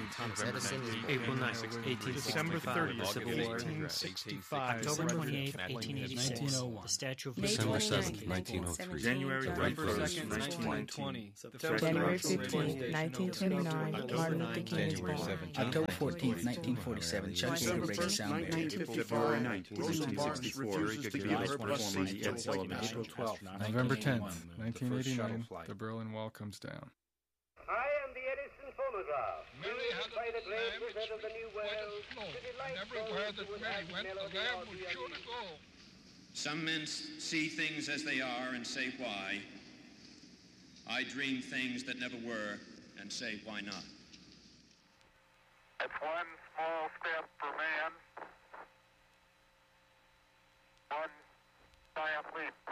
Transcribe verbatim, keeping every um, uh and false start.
Thomas Edison is born. April ninth, eighteen December sixty-five, thirtieth, Civil War. eighteen sixty-five. October December twenty-eighth, fifth, eighteen eighty-six, nineteen oh one. the Statue of May Liberty. December twenty-ninth, seventh, nineteen oh three. January November first, nineteen twenty. January fifteenth, nineteen twenty-nine, Martin Luther King is born. October fourteenth, nineteen forty-seven, Chuck Yeager breaks sound barrier. February ninth, nineteen sixty-four, Beatles performer the Ed Sullivan Show. April twelfth, November tenth, nineteen eighty-nine, the Berlin Wall comes down. I am the Edison phonograph. Mary had a little lamb which went slow, and everywhere that Mary went, the lamb would surely go. Some men see things as they are and say why. I dream things that never were and say why not. It's one small step for man, one giant leap